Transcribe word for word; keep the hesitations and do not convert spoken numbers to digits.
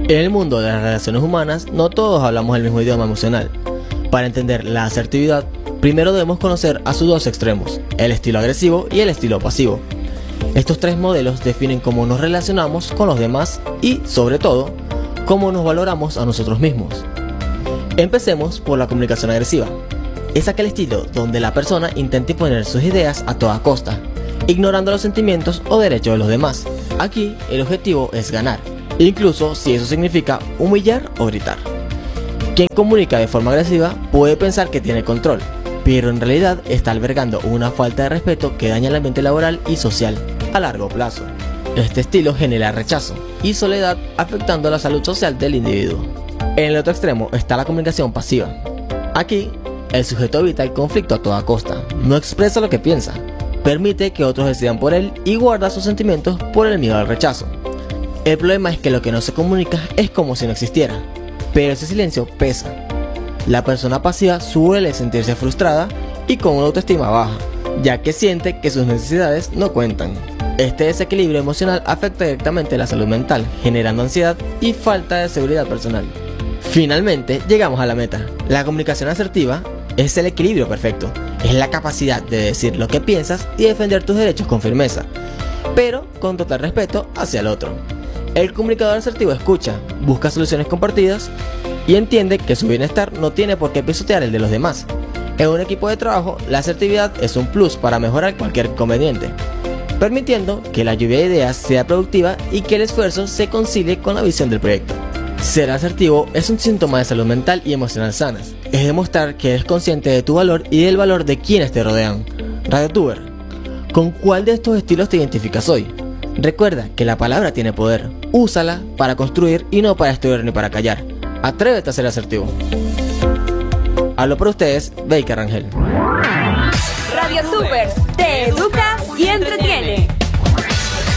En el mundo de las relaciones humanas, no todos hablamos el mismo idioma emocional. Para entender la asertividad, primero debemos conocer a sus dos extremos, el estilo agresivo y el estilo pasivo. Estos tres modelos definen cómo nos relacionamos con los demás y, sobre todo, cómo nos valoramos a nosotros mismos. Empecemos por la comunicación agresiva. Es aquel estilo donde la persona intenta imponer sus ideas a toda costa, ignorando los sentimientos o derechos de los demás. Aquí el objetivo es ganar, incluso si eso significa humillar o gritar. Quien comunica de forma agresiva puede pensar que tiene control, pero en realidad está albergando una falta de respeto que daña el ambiente laboral y social a largo plazo. Este estilo genera rechazo y soledad, afectando la salud social del individuo. En el otro extremo está la comunicación pasiva. Aquí, el sujeto evita el conflicto a toda costa, no expresa lo que piensa, permite que otros decidan por él y guarda sus sentimientos por el miedo al rechazo. El problema es que lo que no se comunica es como si no existiera, pero ese silencio pesa. La persona pasiva suele sentirse frustrada y con una autoestima baja, ya que siente que sus necesidades no cuentan. Este desequilibrio emocional afecta directamente la salud mental, generando ansiedad y falta de seguridad personal. Finalmente, llegamos a la meta. La comunicación asertiva es el equilibrio perfecto. Es la capacidad de decir lo que piensas y defender tus derechos con firmeza, pero con total respeto hacia el otro. El comunicador asertivo escucha, busca soluciones compartidas y entiende que su bienestar no tiene por qué pisotear el de los demás. En un equipo de trabajo, la asertividad es un plus para mejorar cualquier inconveniente, permitiendo que la lluvia de ideas sea productiva y que el esfuerzo se concilie con la visión del proyecto. Ser asertivo es un síntoma de salud mental y emocional sanas. Es demostrar que eres consciente de tu valor y del valor de quienes te rodean. RadioTuber, ¿con cuál de estos estilos te identificas hoy? Recuerda que la palabra tiene poder. Úsala para construir y no para destruir ni para callar. Atrévete a ser asertivo. Hablo por ustedes, Baker Rangel. RadioTubers te educa y entretiene.